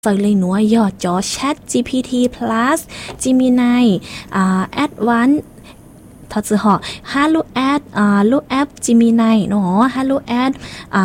เปิดเลยหนัวยอดจอ Chat GPT Plus Gemini Advanced ทอดสือหอ Hello Add ลูกแอป Gemini เนาะ Hello Add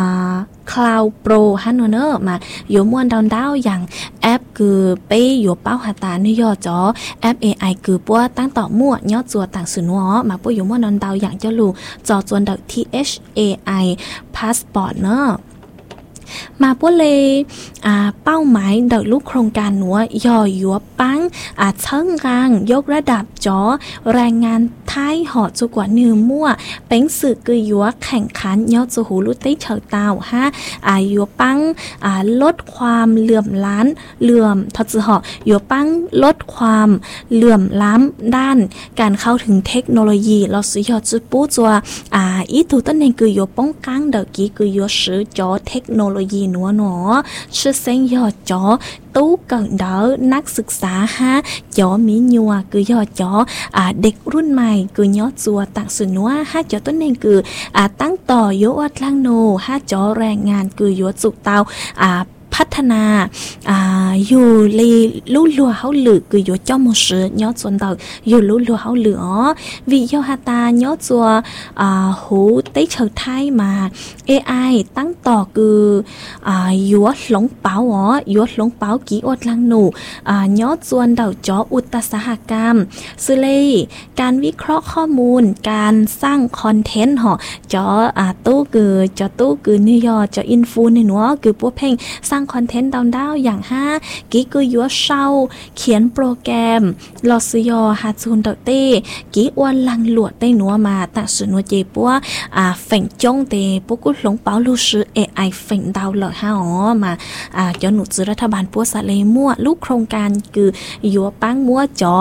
Cloud Pro ฮันเนอร์มาอยู่ม่วนดาวอย่างแอปคือไปอยู่เป้าหาตาเนยอจอแอป AI คือปัวตั้งต่อมั่วยอดจัวต่างสุนวมาปัวอยู่ม่วนดาวอย่างเจ้าลูจอจวนดอก THAI Passport เนาะมาพวกเลยเป้าหมายเดินลูกโครงการหนัวย่อหยัวปังเชิงกลางยกระดับจอแรงงานท้ายหอดจุกว่าเนื้อมั่วเป็นสื่อกือหยัวแข่งขันยอดจูหูลุติเฉิดตาวฮะหยัวปังลดความเหลื่อมล้านเหลื่อมทอดจือหอหยัวปังลดความเหลื่อมล้ำด้านการเข้าถึงเทคโนโลยีเราสุยอดจือปู้จัวอีถูต้นเองคือหยัวป้องกังเดกี้คือหยัวซื้อจอเทคโนโลยีหนัวหนอชื่อเส้นยอดจอตู้กังเดอนักศึกษาฮะจอมีญัวคือยอดจอเด็กรุ่นใหม่คือยอดจัวต่างสุนัวฮะจอต้นเองคือตั้งต่อโยวัดลังโนฮะจอแรงงานคือโยสุกเตาพัฒนาอยู่ลีลู่ลัวเขาหลือคืออยู่เจ้ามือซื้อยอดส่วนต่ออยู่ลู่ลัวเขาหลือวิโยฮาตายอดจัวหูได้เฉิดไทยมา AI ตั้งต่อคือยัวหลงเป๋ายัวหลงเป๋ากี่อดลังหนูยอดส่วนเดาจออุตสาหกรรมซึ่งเลยการวิเคราะห์ข้อมูลการสร้างคอนเทนต์จอตู้คือนิยอจออินฟูในหนัวคือพวกเพลงสร้างคอนเทนต์ดาวอย่างกี่คือยัวเช่าเขียนโปรแกรมลอสยอฮาซูนเตเต้กี่อ้วนลังหลวดได้หนัวมาแต่ส่วนเจปัวเฟ่งจงเตพวกกุหลงเปาลูซื้อ AI เฟ่งดาวเหล่ามาจอหนุจือรัฐบาลปัวสะเลมั่วลูกโครงการคือยัวปังมั่วจอ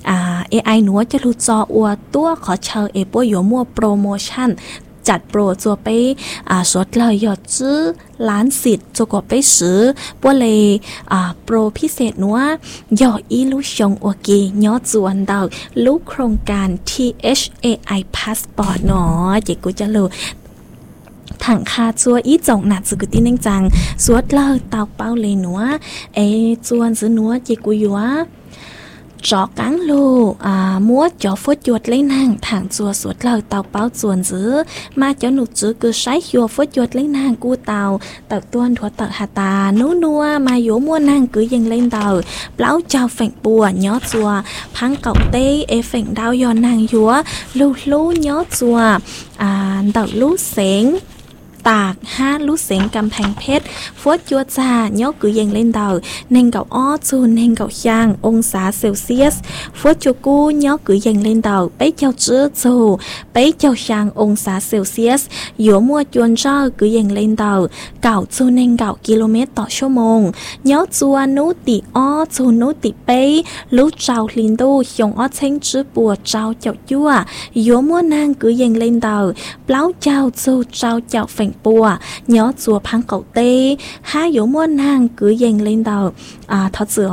AI หนัวจะรู้จออัวตัวขอเชิญปัวยัวมั่วโปรโมชั่นจัดโปรจัวไปสดเลยยอดซื้อล้านสิทธิ์จัวกว่าไปซื้อปัวเลยโปรพิเศษนัวยออีลูชงโอเกยอดจวนดาวลูกโครงการ THAI Passport เนาะเจ๊กูจะรู้ถังคาจัวอีจงหนัดสุกุตินึงจังสวดเล่าเตาเป้าเลยนัวจวนซื้อนัวเจ๊กูอยู่วะจอกังลูมัวจอฟดหยวดเลยนางทางจัวสวดเล่าเตาเป้าจวนซื้อมาเจ้าหนุจื้อคือใช้หัวฟดหยวดเลยนางกูเตาต้วนถั่วหาตานัวมาโยมัวนางคือยังเล่นเตาเปล่าเจ้าแฝงปัวยอจัวพังเก่าเต้แฝงดาวยอนนางยัวลูยอจัวเตาลูเสงตากลูเสงกำแพงเพชรฟวดยัวจ่ายกคือยังเล่นเดาเน่งเก่าอ้อจูนเน่งเก่าช่างองศาเซลเซียสฟวดจูกูยกคือยังเล่นเดาไปเจ้าเจื้อจูไปเจ้าช่างองศาเซลเซียสหยัวมัวจวนเจ้าคือยังเล่นเดาเก่าจูเน่งเก่ากิโลเมตรต่อชั่วโมงยกจัวนูติอ้อจูนูติไปลูเจ้าลินดูยงอ้อเช่งจื้อปัวเจ้าเจ้ายั่วหยัวมัวนางคือยังเล่นเดาเปล่าเจ้าจูเจ้าเจ้าแฝงปัวnhớ chùa phang cầu tê hai yếu mua nàng cứ dành lên đầu thật sự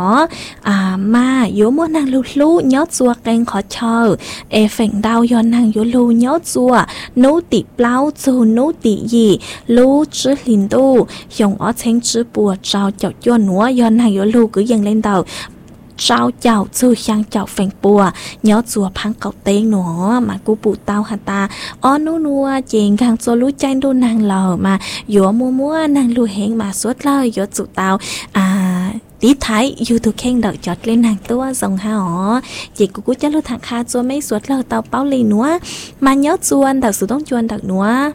mà yếu mua nàng lu nhớ chùa kênh khó chờ phèn đau do nàng yếu lu nhớ chùa nấu tị plau chù nấu tị gì lu chứ linh tu dòng ở trên chứ bùa trao chậu chua núa do nàng yếu lu cứ dành lên đầu trao chào chư sang chào phèn bùa nhớ chùa phang cầu tên nữa mà cô bù tao hả ta nua chèn gang cho lú chay đô nàng lờ mà dỗ mua nàng lù hẹn mà suốt lời dỗ chủ tao tí thái YouTube khen đợi chọt lên nàng tua dòng ha chị cũng chắc là thằng kha cho mấy suốt lời tao báo lên nữa mà nhớ chuan đợt sự tông chuan đợt nữa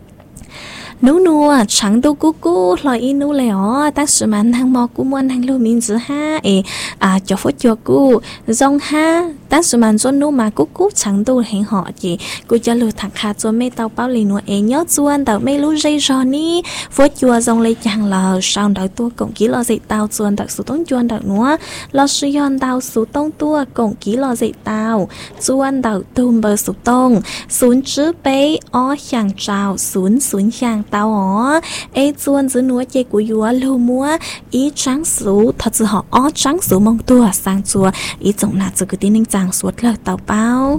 นัวฉังดูกูลอยอินูเลยตั้งสมันทางมอกูมวนทางลูมินจื้อจอฟดจอกูจงตั้งสมันจนนูมากูฉังดูเห็นจีกูจะรู้ถักขาจนไม่เตาเป้าเลยนัวยอดจวนแต่ไม่รู้ใจจอนี่ฟดจัวจงเลยจังเราสาวดาวตัวกงกี้เราใจเตาจวนแต่สุดต้องจวนแต่นัวเราสุยอนดาวสุดต้องตัวกงกี้เราใจเตาจวนดาวตูมเบอร์สุดต้องศูนย์จื้อเป้ช่างเจ้าศูนย์ช่างtao chuan giữ núa chơi của vua lưu múa ý trắng số thật sự họ trắng số mong tua sang chùa ý tổng nạt sự cứ tin ninh chàng suốt lời tao bao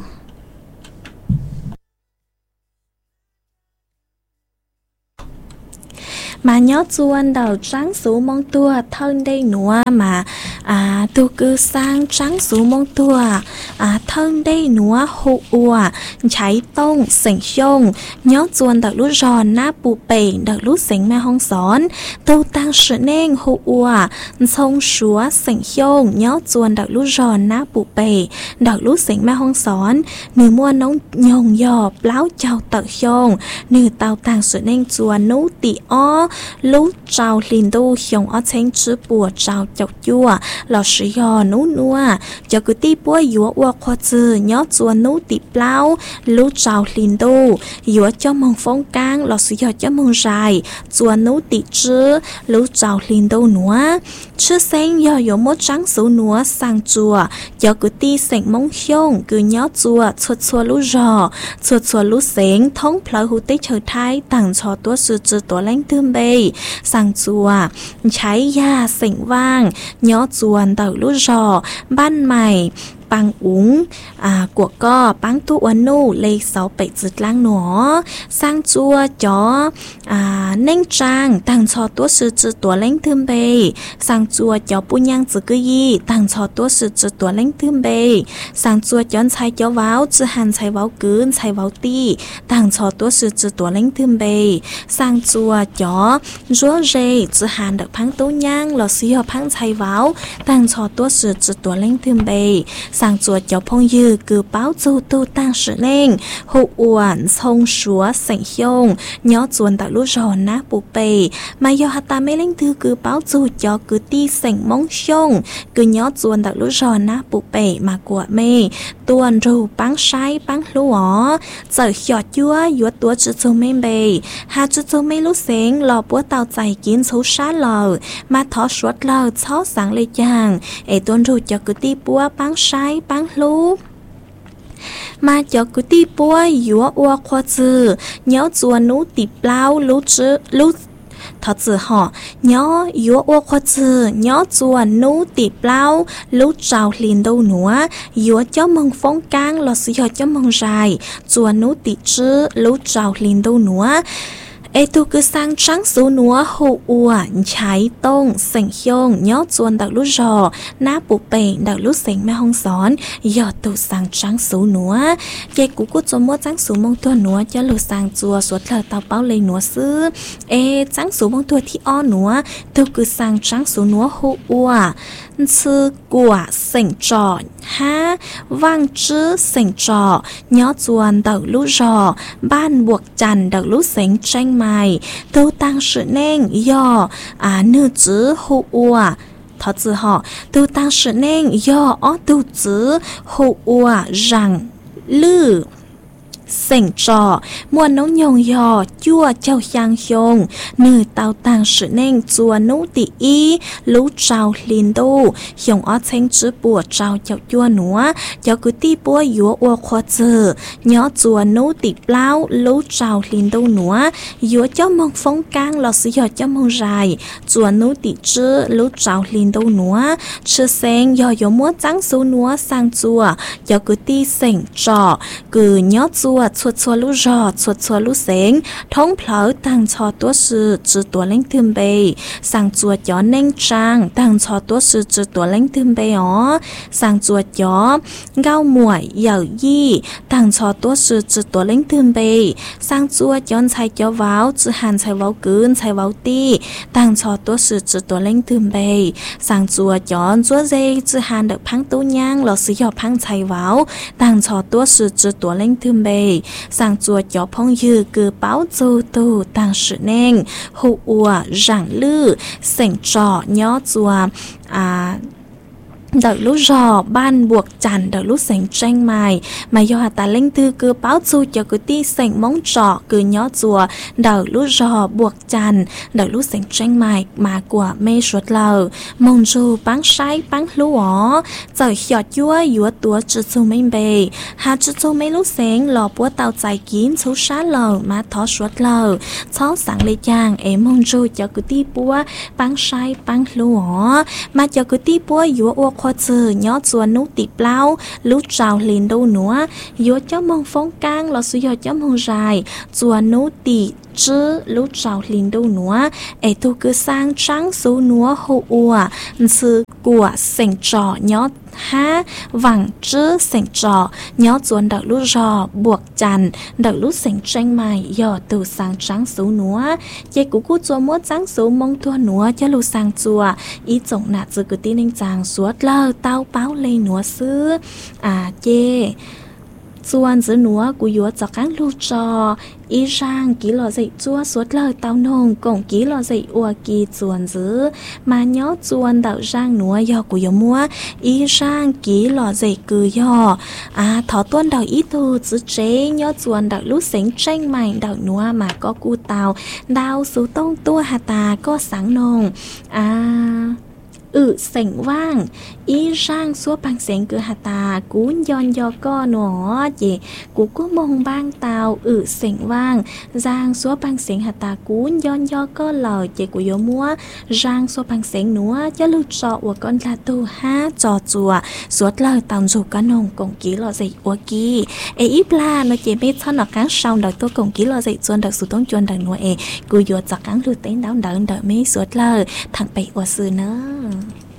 mà nhớ chuan đầu trắng số mong tua thân đây nữa mà tu cứ sang trắng số mong tua thân đây nữa hụ ua cháy tông sỉnh xông nhớ chuan đầu lú giòn ná bù bể đầu lú sỉnh mẹ hong xón tu tăng sự nên hụ ua sông súa sỉnh xông nhớ chuan đầu lú giòn ná bù bể đầu lú sỉnh mẹ hong xón nửa mua nóng nhồng giò láo chào tự xông nửa tàu tăng sự nên chuan nú tỉ ó lú trào liền tu xong ở trên chữ bùa trào chọc chua lò sử giò nú nua cho cứ tí búa dúa ua khoa chữ nhớ chua nú tị plau lú trào liền tu dúa cho mong phong cang lò sử giò cho mong dài chua nú tị chữ lú trào liền tu nua chữ sen do dúa mốt trắng số nua sang chùa cho cứ tí sành mong xong cứ nhớ chua chuột chua lú giò chuột chua lú sen thống plau hữu tích trời thái tặng cho tua sư chữ tua lánh tương bê sang chùa cháy ya sỉnh vang nhớ chuồn tàu lú giò ban mày bằng uống của co bằng tu uốn nu lấy 6-7 chữ lang nó sang chua chó nên trang tăng cho tua sư chữ tua lánh thương bê sang chua chó pu nhang chữ cứ gì tăng cho tua sư chữ tua lánh thương bê sang chua chón chai chó vào chữ hàn chai vào cứ chai vào ti tăng cho tua sư chữ tua lánh thương bê sang chua chó rúa rê chữ hàn được phăng tu nhang lò xí hợp phăng chai vào tăng cho tua sư chữ tua lánh thương bê sang chùa cháu phong dư cứ báo du tu tăng sự nên hộ uẩn sông súa sảnh hiông nhớ chuồn tạo lũ rò ná bù bề mà do hạt ta mấy lính thư cứ báo du cho cứ ti sảnh mong hiông cứ nhớ chuồn tạo lũ rò ná bù bề mà của mê tuần rù bắn sai bắn lũ ó giờ nhỏ chúa dúa tua chữ châu mê bề hà chữ châu mê lũ xén lò búa tàu chạy kín số xá lờ mà thó suốt lờ chó sáng lê chàng ế tuần rù cho cứ ti búa bắn sai bắn lú mà cho cứ tí búa dúa ua khoa chữ nhớ chùa nú tị plau lú chữ lú thật sự họ nhớ dúa ua khoa chữ nhớ chùa nú tị plau lú trào liền đâu nữa dúa cho mong phong cang lò sử dụng cho mong dài chùa nú tị chữ lú trào liền đâu nữa ê tu cứ sang trắng số núa hụ ua cháy tông sành hiông nhớ chuồn đặc lú rò ná bù bể đặc lú sành mẹ hong xón giờ tu sang trắng số núa dây cú cú cho mua trắng số mong tua núa cho lù sang chùa suốt lờ tao báo lên núa sư ê trắng số mong tua thì o núa tu cứ sang trắng số núa hụ ua sư quả sành trò ha vang chữ sành trò nhớ chuồn đặc lú rò ban buộc chằn đặc lú sành tranh mày tu tăng sự nên do nữ chữ hụ ua thật sự họ tu tăng sự nên do tu chữ hụ ua rằng lư sành trò mua nấu nhông giò chua châu giang hiông nữ tao tăng sự nên chua nấu tỉ y lú trào liền đô hiông ở trên chữ bùa trào chậu chua núa cho cứ tí bùa dúa ua khoa chữ nhớ chua nấu tỉ plau lú trào liền đô núa dúa cho mong phong cang lò sử dụng cho mong dài chua nấu tỉ chữ lú trào liền đô núa chữ sen do dúa mua trắng số núa sang chua cho cứ tí sành trò cứ nhớ chua chuột chua lú rò chuột chua lú sén thông phở tăng cho tua sư chữ tua lánh thương bề sang chùa chó nên trang tăng cho tua sư chữ tua lánh thương bề ó sang chùa chó gao muội dầu yi tăng cho tua sư chữ tua lánh thương bề sang chùa chón chai chó vào chữ hàn chai vào cứng chai vào ti tăng cho tua sư chữ tua lánh thương bề sang chùa chón chúa dây chữ hàn được phăng tu nhang lò sử dụng phăng chai vào tăng cho tua sư chữ tua lánh thương bề sang chùa chó phong dư cứ báo du tu tăng sự nên hụ ua rằng lư sảnh trò nhó chùa đợi lú rò ban buộc chằn đợi lú sành tranh mài mà do hạt ta linh tư cứ báo du cho cứ ti sành móng trọ cứ nhó chùa đợi lú rò buộc chằn đợi lú sành tranh mài mà của mê suốt lờ mong du bán sai bán lú ó giờ nhỏ chúa dúa túa chữ chu mấy bề hà chữ chu mấy lú sành lò búa tàu dài kín số xá lờ mà thó suốt lờ cháu sáng lê chàng em mong du cho cứ ti búa bán sai bán lú ó mà cho cứ ti búa dúa ô khoa chữ nhớ chùa nú tị plau lú trào liền đâu nữa dúa cho mong phong cang lò sử dụng cho mong dài chùa nú tị chứ lúc trào linh đâu nữa ấy tu cứ sang trắng số nữa hậu ua sự của sành trò nhó ha vàng chứ sành trò nhó chuồn đợi lúc rò buộc chằn đợi lúc sành tranh mày giờ từ sang trắng số nữa dây cú cú chua mốt trắng số mong thua nữa cho lúc sang chùa ý tổng nạt giờ cứ tin anh chàng suốt lơ tao báo lên nữa xứ chê chuan giữa núa của yếu cho các lưu trò ý sang ký lò dậy chua suốt lời tao nông cổng ký lò dậy ua kỳ chuan giữa mà nhó chuan đạo sang núa do của yếu mua ý sang ký lò dậy cứ do thọ tuân đạo ý tu chứ chế nhó chuan đạo lúc sánh tranh mảnh đạo núa mà có cu tàu đào số tông tua hà tà có sáng nông sảnh vang ý rang xua bằng sảnh cửa hà tà cún giòn do co nó chị cú có mông bang tàu sảnh vang rang xua bằng sảnh hà tà cún giòn do co lời chị của yếu múa rang xua bằng sảnh núa cho lưu trọ của con là tu ha trò chùa suốt lời tàu dù con nông cổng ký lò dậy của kỳ ít là nó chỉ biết thân ở cáng sau đợi tôi cổng ký lò dậy chuan đợi số tông chuan đợi núa cú yếu cho cáng lưu tên đau đợi mấy suốt lời thằng bảy của sư nữa